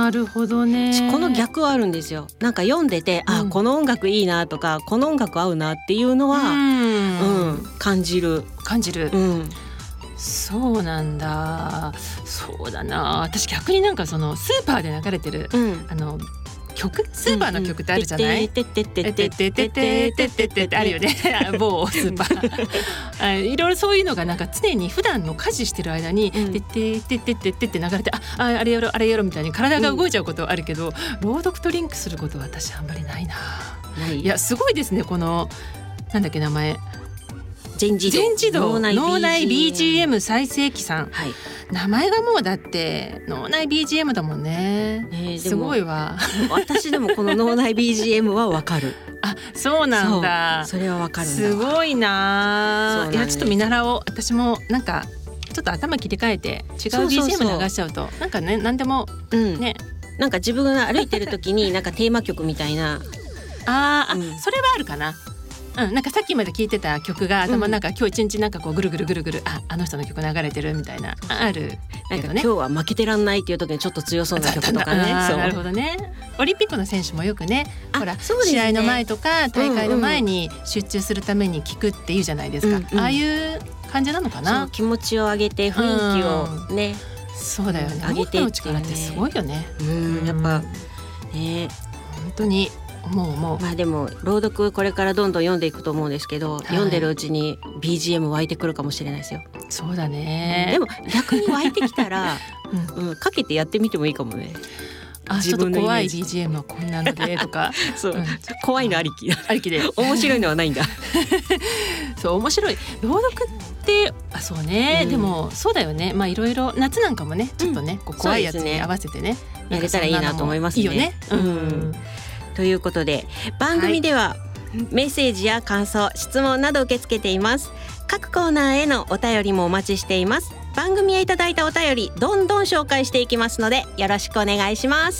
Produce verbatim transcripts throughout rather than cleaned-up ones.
なるほどね。 この逆はあるんですよ。なんか読んでて、うん、あこの音楽いいなとかこの音楽合うなっていうのは、うんうん、感じる感じる、うん、そうなんだ。そうだな。私逆になんかそのスーパーで流れてる、うん、あの曲スーパーの曲ってあるじゃない。てってってってってってってってってってあるよね某スーパーいろいろそういうのがなんか常に普段の家事してる間にてってってってってってって流れて、あああれやろあれやろみたいに体が動いちゃうことはあるけど、朗読とリンクすることは私あんまりないな。いやすごいですね。このなんだっけ名前、 全自動全自動脳内 ビージーエム 再生機さん、はい、名前がもうだって脳内 ビージーエム だもんね、えー、すごいわ。 私でもこの脳内 ビージーエム はわかるあ、そうなんだ。 そ, それはわかるんだ。 すごいな。いやちょっと見習おう。私もなんかちょっと頭切り替えて違う ビージーエム 流しちゃうとなんかね何でも、うんね、 なんか自分が歩いてる時になんかテーマ曲みたいなあ、うん、あそれはあるかな。うん、なんかさっきまで聴いてた曲が頭の中、うん、今日一日なんかこうぐるぐるぐるぐる あ, あの人の曲流れてるみたいなあるけどね。 なんか今日は負けてらんないっていう時にちょっと強そうな曲とかね。 そうなるほどね。オリンピックの選手もよくね、ほら、ね、試合の前とか大会の前に集中するために聴くっていうじゃないですか、うんうん、ああいう感じなのかな。 そう気持ちを上げて雰囲気をね、 うん、そうだよね。上げていって、ね、音楽の力ってすごいよね。 うんやっぱね本当に思う思う。 まあでも朗読これからどんどん読んでいくと思うんですけど、はい、読んでるうちに ビージーエム 湧いてくるかもしれないですよ。 そうだね、 うん、でも逆に湧いてきたら、うんうん、かけてやってみてもいいかもね。 あちょっと怖い ビージーエム はこんなのでとかそう、うん、怖いのありきありきで面白いのはないんだそう面白い朗読ってあそうね、うん、でもそうだよね。まあいろいろ夏なんかもねちょっとね、うん、こう怖いやつに合わせてね、 やれたらいいなと思いますね。 いいよね、うんうんということで番組ではメッセージや感想、質問など受け付けています。各コーナーへのお便りもお待ちしています。番組へいただいたお便りどんどん紹介していきますのでよろしくお願いします。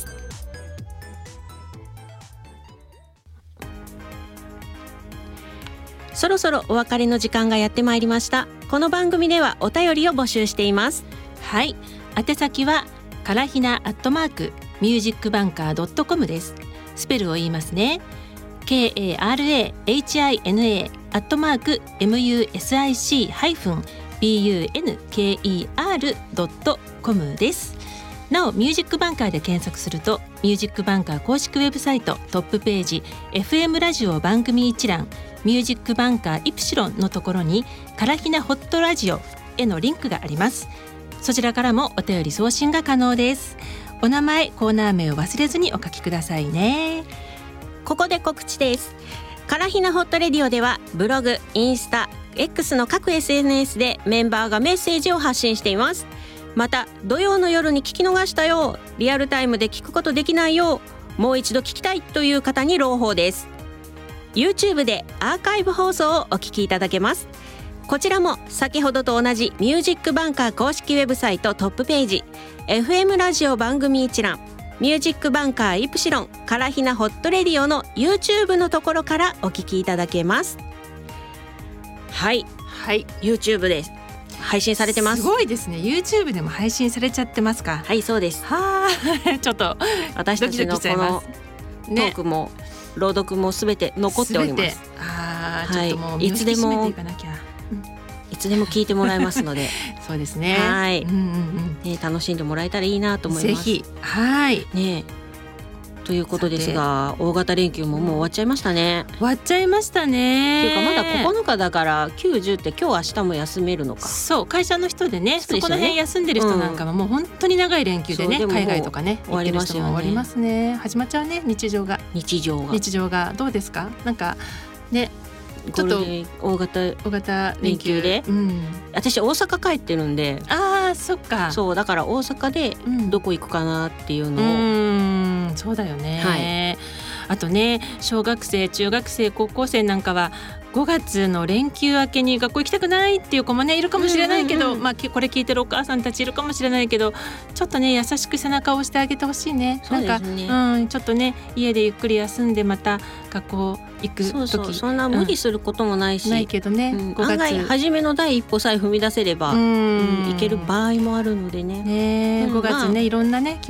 そろそろお別れの時間がやってまいりました。この番組ではお便りを募集しています。 はい、宛先はからひなアットマークミュージックバンカードットコムです。スペルを言いますね。 ケーエーアールエーエイチアイエヌエー アットマーク エムユーエスアイシー ハイフン ビーユーエヌケーイーアール ドットコム です。なおミュージックバンカーで検索するとミュージックバンカー公式ウェブサイトトップページ エフエム ラジオ番組一覧ミュージックバンカーイプシロンのところにからひなホットラジオへのリンクがあります。そちらからもお便り送信が可能です。お名前コーナー名を忘れずにお書きくださいね。 ここで告知です。からひなホットレディオではブログ、インスタ、X の各 エスエヌエス でメンバーがメッセージを発信しています。また土曜の夜に聞き逃したよ、リアルタイムで聞くことできないよ、もう一度聞きたいという方に朗報です。 YouTube でアーカイブ放送をお聞きいただけます。こちらも先ほどと同じミュージックバンカー公式ウェブサイトトップページ エフエム ラジオ番組一覧ミュージックバンカーイプシロンからひなホットレディオの YouTube のところからお聞きいただけます。はい、 はい、 YouTube です配信されてます。 すごいですね。 YouTube でも配信されちゃってますか。 はいそうです。 はあちょっと私たちのこのトークも、ね、朗読もすべて残っております。 あー、はい、ちょっともう身を引き締めていかなきゃ。 いつでも聞いてもらえますのでそうですね。 はい、 うんうんうんね、楽しんでもらえたらいいなと思います。 ぜひ。はいねということですが大型連休ももう終わっちゃいましたね。 終わっちゃいましたね。 っていうかまだここのかだからきゅうじゅうって今日明日も休めるのか。 そう会社の人でね、そこの辺休んでる人なんかはもう本当に長い連休でね、うん、海外とかね終わりますよね。 終わりますね。始まっちゃうね日常が日常が日常がどうですか。なんかねちょっと大型大型連休で、うん、私大阪帰ってるんで。 あーそっか。 そうだから大阪でどこ行くかなっていうのを、 うんうんそうだよね、はい、あとね小学生中学生高校生なんかはごがつの連休明けに学校行きたくないっていう子もねいるかもしれないけど、うんうんうんまあ、これ聞いてるお母さんたちいるかもしれないけどちょっとね優しく背中を押してあげてほしいね。 そうですね。 なんか、うん、ちょっとね家でゆっくり休んでまた学校行く時そうそうそんな無理することもないし、 うん、ないけどね、 うん、ごがつ案外初めの第一歩さえ踏み出せれば、うんうん、いける場合もあるのでね。 ね、うん、ごがつね、まあ、いろんなね